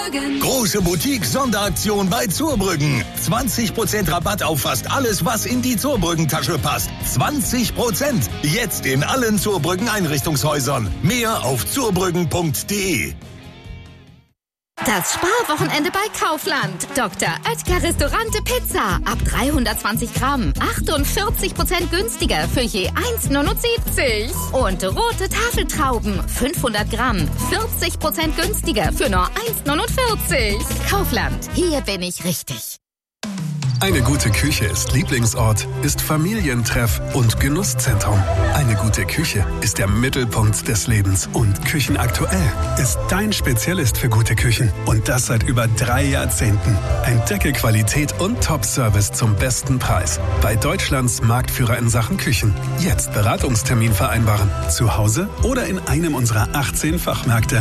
Zurbrüggen. Große Boutique-Sonderaktion bei Zurbrüggen. 20% Rabatt auf fast alles, was in die Zurbrüggen-Tasche passt. 20%. Jetzt in allen Zurbrüggen-Einrichtungshäusern. Mehr auf zurbrüggen.de. Das Sparwochenende bei Kaufland. Dr. Oetker Restaurante Pizza. Ab 320 Gramm. 48% günstiger für je 1,79. Und rote Tafeltrauben. 500 Gramm. 40% günstiger für nur 1,49. Kaufland. Hier bin ich richtig. Eine gute Küche ist Lieblingsort, ist Familientreff und Genusszentrum. Eine gute Küche ist der Mittelpunkt des Lebens. Und Küchenaktuell ist dein Spezialist für gute Küchen. Und das seit über 3 Jahrzehnten. Entdecke Qualität und Top-Service zum besten Preis. Bei Deutschlands Marktführer in Sachen Küchen. Jetzt Beratungstermin vereinbaren. Zu Hause oder in einem unserer 18 Fachmärkte.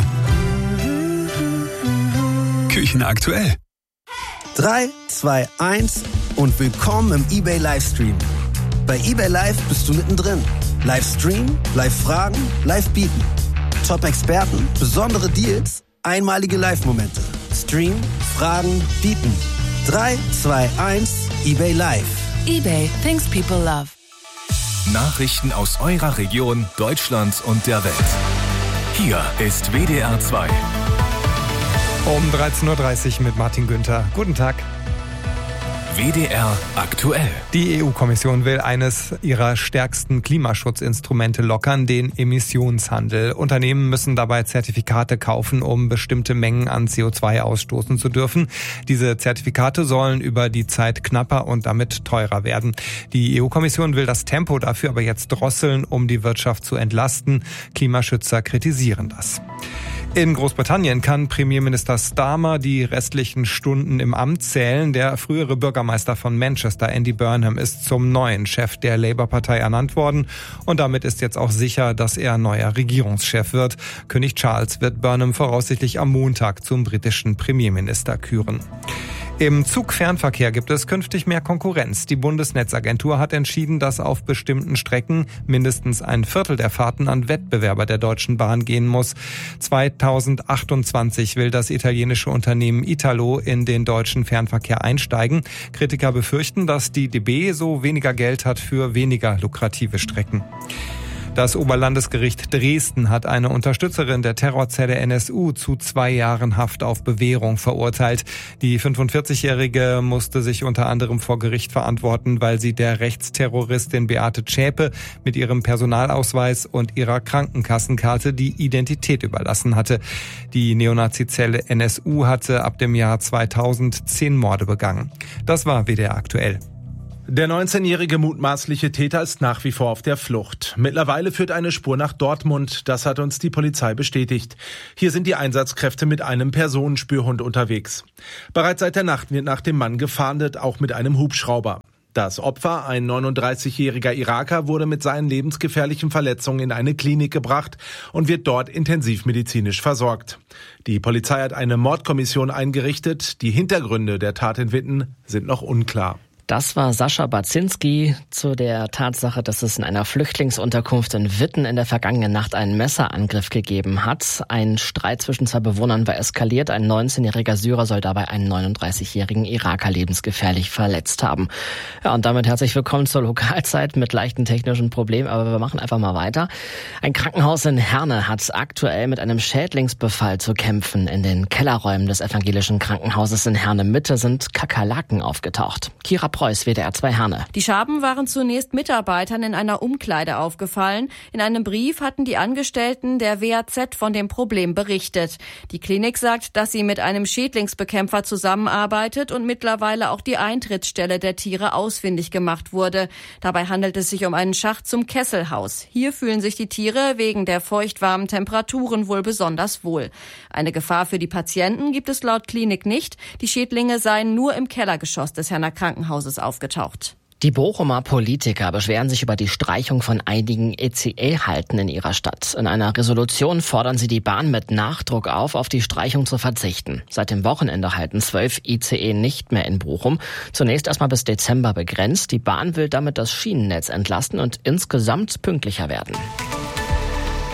Küchenaktuell. 3, 2, 1 und willkommen im eBay Livestream. Bei eBay Live bist du mittendrin. Livestream, Live-Fragen, Live-Bieten. Top-Experten, besondere Deals, einmalige Live-Momente. Stream, Fragen, Bieten. 3, 2, 1, eBay Live. eBay, things people love. Nachrichten aus eurer Region, Deutschland und der Welt. Hier ist WDR 2. Um 13.30 Uhr mit Martin Günther. Guten Tag. WDR aktuell. Die EU-Kommission will eines ihrer stärksten Klimaschutzinstrumente lockern, den Emissionshandel. Unternehmen müssen dabei Zertifikate kaufen, um bestimmte Mengen an CO2 ausstoßen zu dürfen. Diese Zertifikate sollen über die Zeit knapper und damit teurer werden. Die EU-Kommission will das Tempo dafür aber jetzt drosseln, um die Wirtschaft zu entlasten. Klimaschützer kritisieren das. In Großbritannien kann Premierminister Starmer die restlichen Stunden im Amt zählen. Der frühere Bürgermeister von Manchester, Andy Burnham, ist zum neuen Chef der Labour-Partei ernannt worden. Und damit ist jetzt auch sicher, dass er neuer Regierungschef wird. König Charles wird Burnham voraussichtlich am Montag zum britischen Premierminister küren. Im Zugfernverkehr gibt es künftig mehr Konkurrenz. Die Bundesnetzagentur hat entschieden, dass auf bestimmten Strecken mindestens ein Viertel der Fahrten an Wettbewerber der Deutschen Bahn gehen muss. 2028 will das italienische Unternehmen Italo in den deutschen Fernverkehr einsteigen. Kritiker befürchten, dass die DB so weniger Geld hat für weniger lukrative Strecken. Das Oberlandesgericht Dresden hat eine Unterstützerin der Terrorzelle NSU zu 2 Jahren Haft auf Bewährung verurteilt. Die 45-Jährige musste sich unter anderem vor Gericht verantworten, weil sie der Rechtsterroristin Beate Zschäpe mit ihrem Personalausweis und ihrer Krankenkassenkarte die Identität überlassen hatte. Die Neonazi-Zelle NSU hatte ab dem Jahr 2000 10 Morde begangen. Das war WDR aktuell. Der 19-jährige mutmaßliche Täter ist nach wie vor auf der Flucht. Mittlerweile führt eine Spur nach Dortmund, das hat uns die Polizei bestätigt. Hier sind die Einsatzkräfte mit einem Personenspürhund unterwegs. Bereits seit der Nacht wird nach dem Mann gefahndet, auch mit einem Hubschrauber. Das Opfer, ein 39-jähriger Iraker, wurde mit seinen lebensgefährlichen Verletzungen in eine Klinik gebracht und wird dort intensivmedizinisch versorgt. Die Polizei hat eine Mordkommission eingerichtet. Die Hintergründe der Tat in Witten sind noch unklar. Das war Sascha Baczynski zu der Tatsache, dass es in einer Flüchtlingsunterkunft in Witten in der vergangenen Nacht einen Messerangriff gegeben hat. Ein Streit zwischen 2 Bewohnern war eskaliert. Ein 19-jähriger Syrer soll dabei einen 39-jährigen Iraker lebensgefährlich verletzt haben. Ja, und damit herzlich willkommen zur Lokalzeit mit leichten technischen Problemen, aber wir machen einfach mal weiter. Ein Krankenhaus in Herne hat aktuell mit einem Schädlingsbefall zu kämpfen. In den Kellerräumen des evangelischen Krankenhauses in Herne Mitte sind Kakerlaken aufgetaucht. Kira Preuß, WDR 2 Herne. Die Schaben waren zunächst Mitarbeitern in einer Umkleide aufgefallen. In einem Brief hatten die Angestellten der WAZ von dem Problem berichtet. Die Klinik sagt, dass sie mit einem Schädlingsbekämpfer zusammenarbeitet und mittlerweile auch die Eintrittsstelle der Tiere ausfindig gemacht wurde. Dabei handelt es sich um einen Schacht zum Kesselhaus. Hier fühlen sich die Tiere wegen der feuchtwarmen Temperaturen wohl besonders wohl. Eine Gefahr für die Patienten gibt es laut Klinik nicht. Die Schädlinge seien nur im Kellergeschoss des Herner Krankenhauses aufgetaucht. Die Bochumer Politiker beschweren sich über die Streichung von einigen ECE-Halten in ihrer Stadt. In einer Resolution fordern sie die Bahn mit Nachdruck auf die Streichung zu verzichten. Seit dem Wochenende halten 12 ICE nicht mehr in Bochum. Zunächst erstmal bis Dezember begrenzt. Die Bahn will damit das Schienennetz entlasten und insgesamt pünktlicher werden.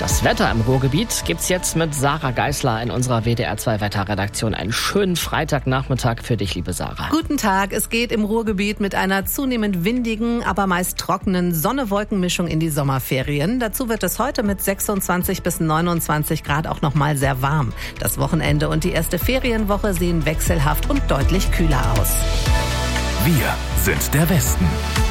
Das Wetter im Ruhrgebiet gibt's jetzt mit Sarah Geisler in unserer WDR 2 Wetterredaktion. Einen schönen Freitagnachmittag für dich, liebe Sarah. Guten Tag. Es geht im Ruhrgebiet mit einer zunehmend windigen, aber meist trockenen Sonne-Wolken-Mischung in die Sommerferien. Dazu wird es heute mit 26 bis 29 Grad auch noch mal sehr warm. Das Wochenende und die erste Ferienwoche sehen wechselhaft und deutlich kühler aus. Wir sind der Westen.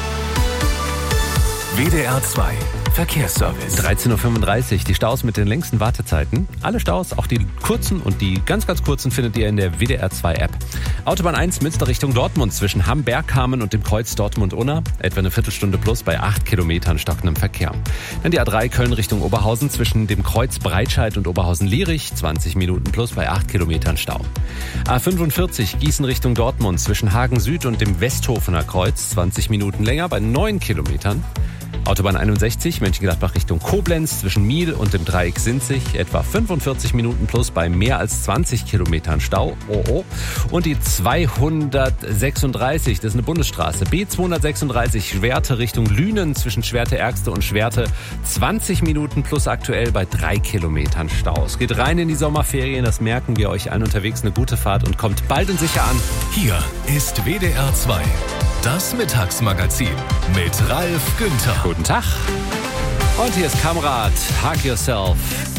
WDR 2 Verkehrsservice. 13.35 Uhr, die Staus mit den längsten Wartezeiten. Alle Staus, auch die kurzen und die ganz, ganz kurzen, findet ihr in der WDR 2 App. Autobahn 1 Münster Richtung Dortmund zwischen Hamm-Bergkamen und dem Kreuz Dortmund-Unna. Etwa eine Viertelstunde plus bei 8 Kilometern stockendem Verkehr. Dann die A3 Köln Richtung Oberhausen zwischen dem Kreuz Breitscheid und Oberhausen-Lierich. 20 Minuten plus bei 8 Kilometern Stau. A45 Gießen Richtung Dortmund zwischen Hagen Süd und dem Westhofener Kreuz. 20 Minuten länger bei 9 Kilometern. Autobahn 61, Mönchengladbach Richtung Koblenz, zwischen Miel und dem Dreieck Sinzig, etwa 45 Minuten plus bei mehr als 20 Kilometern Stau. Und die 236, das ist eine Bundesstraße, B236, Schwerte Richtung Lünen, zwischen Schwerte-Ergste und Schwerte, 20 Minuten plus aktuell bei 3 Kilometern Stau. Es geht rein in die Sommerferien, das merken wir euch allen unterwegs, eine gute Fahrt und kommt bald und sicher an. Hier ist WDR 2. Das Mittagsmagazin mit Ralf Günther. Guten Tag. Und hier ist Kamrat, Hug Yourself.